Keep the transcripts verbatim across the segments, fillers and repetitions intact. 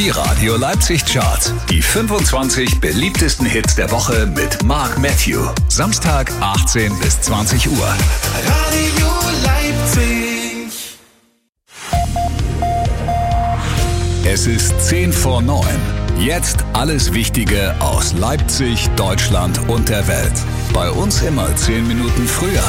Die Radio Leipzig Charts. Die fünfundzwanzig beliebtesten Hits der Woche mit Mark Matthew. Samstag achtzehn bis zwanzig Uhr. Radio Leipzig. Es ist zehn vor neun. Jetzt alles Wichtige aus Leipzig, Deutschland und der Welt. Bei uns immer zehn Minuten früher.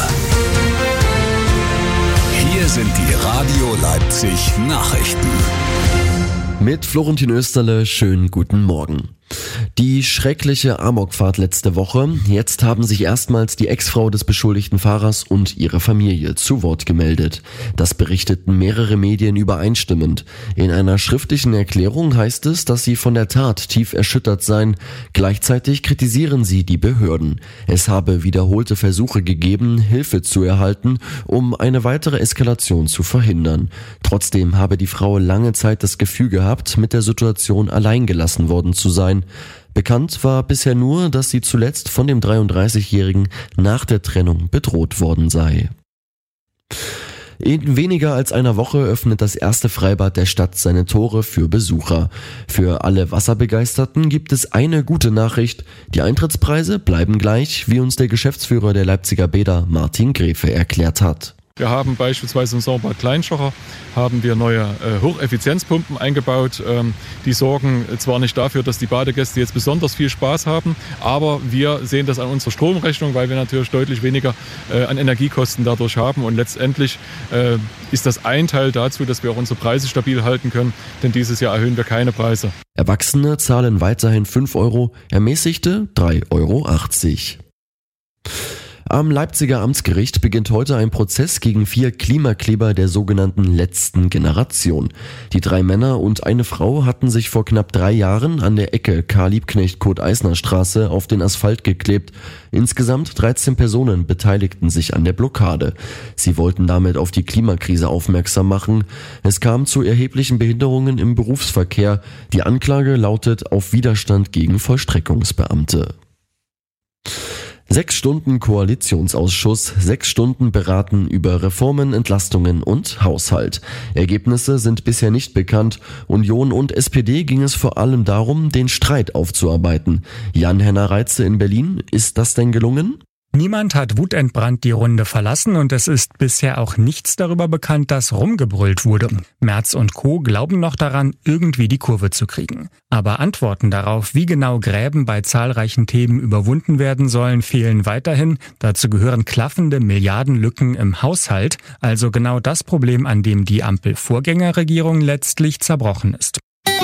Hier sind die Radio Leipzig Nachrichten. Mit Florentin Österle, schönen guten Morgen. Die schreckliche Amokfahrt letzte Woche. Jetzt haben sich erstmals die Ex-Frau des beschuldigten Fahrers und ihre Familie zu Wort gemeldet. Das berichteten mehrere Medien übereinstimmend. In einer schriftlichen Erklärung heißt es, dass sie von der Tat tief erschüttert seien. Gleichzeitig kritisieren sie die Behörden. Es habe wiederholte Versuche gegeben, Hilfe zu erhalten, um eine weitere Eskalation zu verhindern. Trotzdem habe die Frau lange Zeit das Gefühl gehabt, mit der Situation allein gelassen worden zu sein. Bekannt war bisher nur, dass sie zuletzt von dem dreiunddreißigjährigen nach der Trennung bedroht worden sei. In weniger als einer Woche öffnet das erste Freibad der Stadt seine Tore für Besucher. Für alle Wasserbegeisterten gibt es eine gute Nachricht. Die Eintrittspreise bleiben gleich, wie uns der Geschäftsführer der Leipziger Bäder Martin Grefe erklärt hat. Wir haben beispielsweise im Sauerbad Kleinschocher haben wir neue äh, Hocheffizienzpumpen eingebaut. Ähm, die sorgen zwar nicht dafür, dass die Badegäste jetzt besonders viel Spaß haben, aber wir sehen das an unserer Stromrechnung, weil wir natürlich deutlich weniger äh, an Energiekosten dadurch haben. Und letztendlich äh, ist das ein Teil dazu, dass wir auch unsere Preise stabil halten können, denn dieses Jahr erhöhen wir keine Preise. Erwachsene zahlen weiterhin fünf Euro, Ermäßigte drei Euro achtzig. Am Leipziger Amtsgericht beginnt heute ein Prozess gegen vier Klimakleber der sogenannten letzten Generation. Die drei Männer und eine Frau hatten sich vor knapp drei Jahren an der Ecke Karl-Liebknecht-Kurt-Eisner-Straße auf den Asphalt geklebt. Insgesamt dreizehn Personen beteiligten sich an der Blockade. Sie wollten damit auf die Klimakrise aufmerksam machen. Es kam zu erheblichen Behinderungen im Berufsverkehr. Die Anklage lautet auf Widerstand gegen Vollstreckungsbeamte. Sechs Stunden Koalitionsausschuss, sechs Stunden beraten über Reformen, Entlastungen und Haushalt. Ergebnisse sind bisher nicht bekannt. Union und S P D ging es vor allem darum, den Streit aufzuarbeiten. Jan-Henner Reitze in Berlin, ist das denn gelungen? Niemand hat wutentbrannt die Runde verlassen und es ist bisher auch nichts darüber bekannt, dass rumgebrüllt wurde. Merz und Co. glauben noch daran, irgendwie die Kurve zu kriegen. Aber Antworten darauf, wie genau Gräben bei zahlreichen Themen überwunden werden sollen, fehlen weiterhin. Dazu gehören klaffende Milliardenlücken im Haushalt, also genau das Problem, an dem die Ampel-Vorgängerregierung letztlich zerbrochen ist.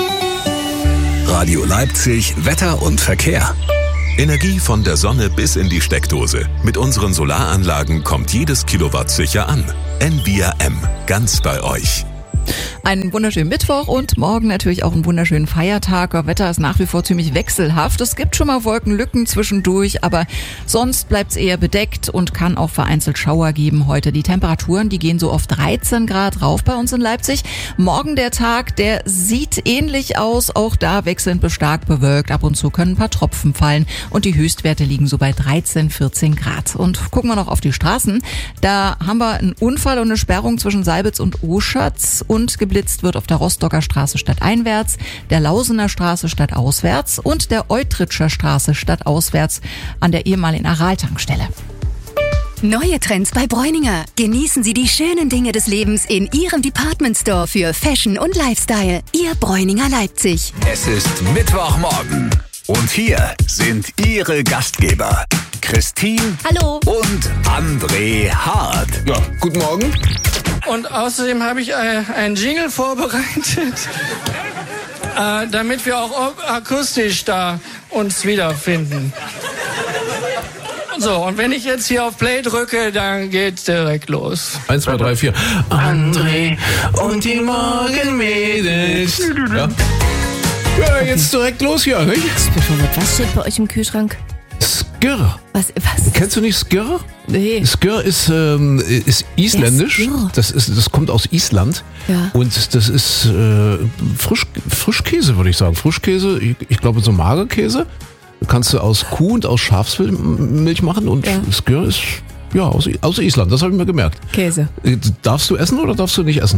Radio Leipzig, Wetter und Verkehr. Energie von der Sonne bis in die Steckdose. Mit unseren Solaranlagen kommt jedes Kilowatt sicher an. N V I A M, ganz bei euch. Einen wunderschönen Mittwoch und morgen natürlich auch einen wunderschönen Feiertag. Das Wetter ist nach wie vor ziemlich wechselhaft. Es gibt schon mal Wolkenlücken zwischendurch, aber sonst bleibt es eher bedeckt und kann auch vereinzelt Schauer geben heute. Die Temperaturen, die gehen so auf dreizehn Grad rauf bei uns in Leipzig. Morgen der Tag, der sieht ähnlich aus. Auch da wechselnd bis stark bewölkt. Ab und zu können ein paar Tropfen fallen und die Höchstwerte liegen so bei dreizehn, vierzehn Grad. Und gucken wir noch auf die Straßen. Da haben wir einen Unfall und eine Sperrung zwischen Seibitz und Oschatz. Und geblitzt wird auf der Rostocker Straße stadteinwärts, der Lausener Straße stadtauswärts und der Eutritscher Straße stadtauswärts an der ehemaligen Aral-Tankstelle. Neue Trends bei Bräuninger. Genießen Sie die schönen Dinge des Lebens in Ihrem Department Store für Fashion und Lifestyle. Ihr Bräuninger Leipzig. Es ist Mittwochmorgen und hier sind Ihre Gastgeber Christine Hallo. und André Hart. Ja, guten Morgen. Und außerdem habe ich äh, einen Jingle vorbereitet, äh, damit wir auch akustisch da uns wiederfinden. So, und wenn ich jetzt hier auf Play drücke, dann geht's direkt los. Eins, zwei, drei, vier. André und die Morgenmädels. Ja. Ja, jetzt direkt los hier, nicht? Was steht bei euch im Kühlschrank? Skir. Was, was? Kennst du nicht Skir? Nee. Skir ist, ähm, ist isländisch. Ja, das, ist, das kommt aus Island. Ja. Und das ist äh, Frisch, Frischkäse, würde ich sagen. Frischkäse, ich, ich glaube so Magerkäse. Kannst du aus Kuh und aus Schafsmilch machen. Und ja. Skir ist ja aus, aus Island, das habe ich mir gemerkt. Käse. Darfst du essen oder darfst du nicht essen?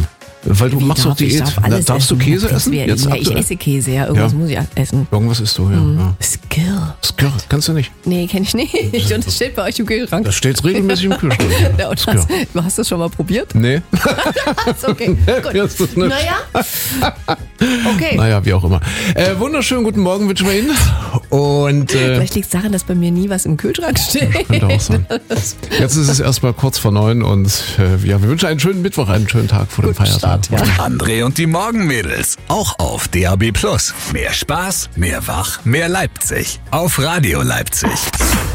Weil du Wie machst darf doch ich? Diät. Darf alles Darfst du essen? Käse Das essen? wär- Jetzt ja, ich aktuell? esse Käse, ja. Irgendwas Ja. muss ich essen. Irgendwas isst du, ja. Mhm. ja. Skill. Skir, kannst du nicht. Nee, kenn ich nicht. Und das steht bei euch im Kühlschrank. Das steht regelmäßig im Kühlschrank. Ja, und Skir. hast, hast du das schon mal probiert? Nee. Ist okay. Gut. Ja, ist das nicht. Naja. Okay. Naja, wie auch immer. Äh, wunderschönen guten Morgen wünschen wir Ihnen. Und äh, Vielleicht liegt es daran, dass bei mir nie was im Kühlschrank steht. könnte auch sein. Jetzt ist es erstmal kurz vor neun und äh, ja, wir wünschen einen schönen Mittwoch, einen schönen Tag vor dem Feiertag. Start, ja. André und die Morgenmädels. Auch auf D A B Plus. Mehr Spaß, mehr Wach, mehr Leipzig. Auf Radio Leipzig.